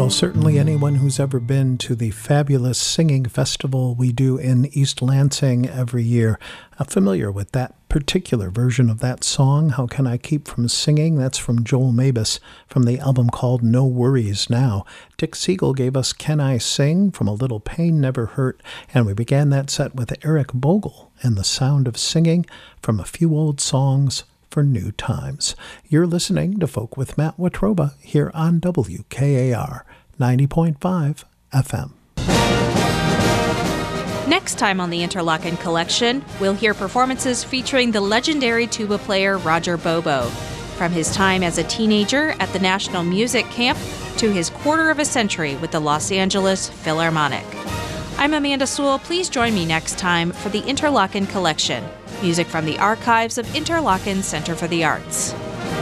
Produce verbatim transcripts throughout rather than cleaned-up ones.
Well, certainly anyone who's ever been to the fabulous singing festival we do in East Lansing every year are familiar with that particular version of that song, How Can I Keep From Singing? That's from Joel Mabus from the album called No Worries Now. Dick Siegel gave us Can I Sing from A Little Pain Never Hurt, and we began that set with Eric Bogle and The Sound of Singing from A Few Old Songs for New Times. You're listening to Folk with Matt Watroba here on W K A R ninety point five F M. Next time on the Interlochen Collection, we'll hear performances featuring the legendary tuba player Roger Bobo, from his time as a teenager at the National Music Camp to his quarter of a century with the Los Angeles Philharmonic. I'm Amanda Sewell. Please join me next time for the Interlochen Collection. Music from the archives of Interlochen Center for the Arts.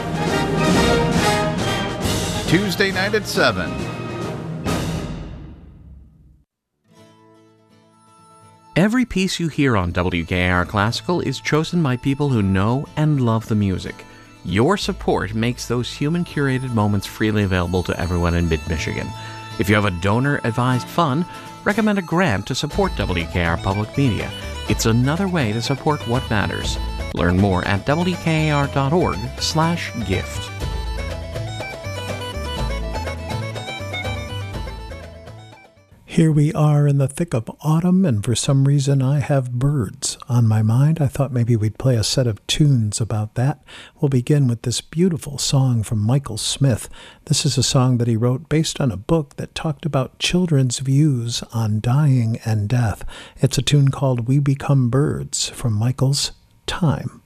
Tuesday night at seven. Every piece you hear on W K A R Classical is chosen by people who know and love the music. Your support makes those human-curated moments freely available to everyone in mid-Michigan. If you have a donor-advised fund, recommend a grant to support W K A R Public Media. It's another way to support what matters. Learn more at W K A R dot org slash gift. Here we are in the thick of autumn, and for some reason I have birds on my mind. I thought maybe we'd play a set of tunes about that. We'll begin with this beautiful song from Michael Smith. This is a song that he wrote based on a book that talked about children's views on dying and death. It's a tune called We Become Birds from Michael's Time.